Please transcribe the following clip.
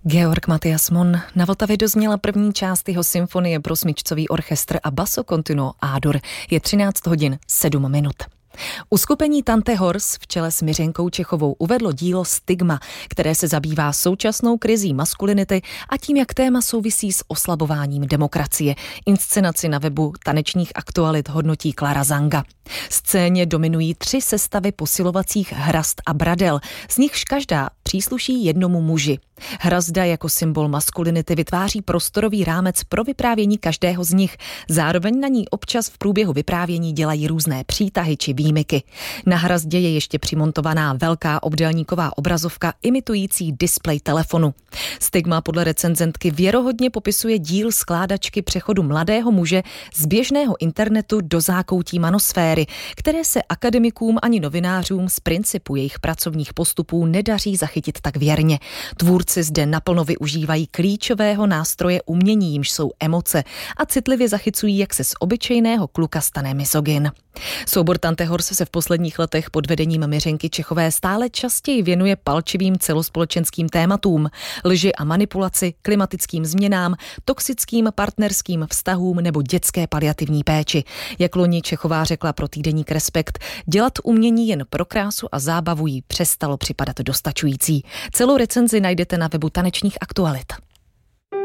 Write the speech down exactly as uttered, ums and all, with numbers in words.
Georg Matthias Mon. Na Vltavě dozněla první část jeho symfonie pro smyčcový orchestr a basso continuo A-dur. Je třináct hodin sedm minut. Uskupení Tante Hors v čele s Miřenkou Čechovou uvedlo dílo Stigma, které se zabývá současnou krizí maskulinity a tím, jak téma souvisí s oslabováním demokracie. Inscenaci na webu Tanečních aktualit hodnotí Klara Zanga. Scéně dominují tři sestavy posilovacích hrazd a bradel, z nichž každá přísluší jednomu muži. Hrazda jako symbol maskulinity vytváří prostorový rámec pro vyprávění každého z nich. Zároveň na ní občas v průběhu vyprávění dělají různé přítahy či výjimky. Na hrazdě je ještě přimontovaná velká obdélníková obrazovka imitující displej telefonu. Stigma podle recenzentky věrohodně popisuje díl skládačky přechodu mladého muže z běžného internetu do zákoutí manosféry, které se akademikům ani novinářům z principu jejich pracovních postupů nedaří zachytit tak věrně. Tvůrci zde naplno využívají klíčového nástroje umění, jimž jsou emoce, a citlivě zachycují, jak se z obyčejného kluka stane misogyn. Soubor Tante Hors se v posledních letech pod vedením Miřenky Čechové stále častěji věnuje palčivým celospolečenským tématům, lži a manipulaci, klimatickým změnám, toxickým partnerským vztahům nebo dětské paliativní péči. Jak loni Čechová řekla pro týdeník Respekt, dělat umění jen pro krásu a zábavu jí přestalo připadat dostačující. Celou recenzi najdete na webu Tanečních aktualit.